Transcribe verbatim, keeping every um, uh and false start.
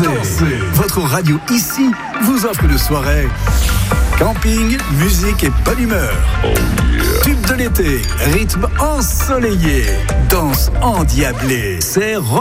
dansez. dansez. Votre radio ici vous offre une soirée. Camping, musique et bonne humeur. Oh yeah. Tube de l'été, rythme ensoleillé, danse endiablée. C'est